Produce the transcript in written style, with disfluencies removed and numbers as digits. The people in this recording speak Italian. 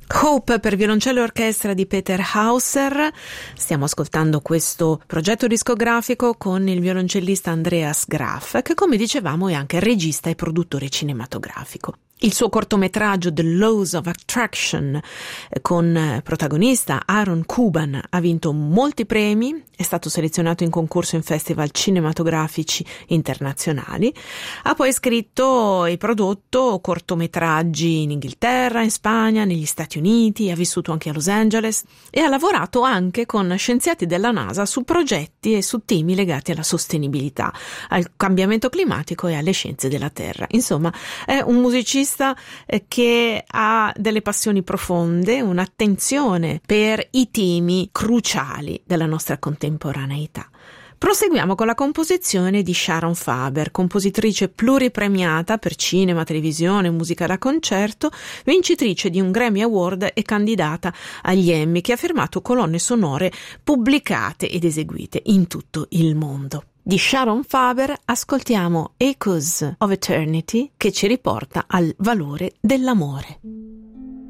Hope per violoncello e orchestra di Peter Hauser. Stiamo ascoltando questo progetto discografico con il violoncellista Andreas Graf, che come dicevamo è anche regista e produttore cinematografico. Il suo cortometraggio The Laws of Attraction, con protagonista Aaron Kuban, ha vinto molti premi, è stato selezionato in concorso in festival cinematografici internazionali, ha poi scritto e prodotto cortometraggi in Inghilterra, in Spagna, negli Stati Uniti, ha vissuto anche a Los Angeles e ha lavorato anche con scienziati della NASA su progetti e su temi legati alla sostenibilità, al cambiamento climatico e alle scienze della Terra. Insomma, è un musicista che ha delle passioni profonde, un'attenzione per i temi cruciali della nostra contemporaneità. Proseguiamo con la composizione di Sharon Faber, compositrice pluripremiata per cinema, televisione, musica da concerto, vincitrice di un Grammy Award e candidata agli Emmy, che ha firmato colonne sonore pubblicate ed eseguite in tutto il mondo. Di Sharon Faber ascoltiamo Echoes of Eternity, che ci riporta al valore dell'amore.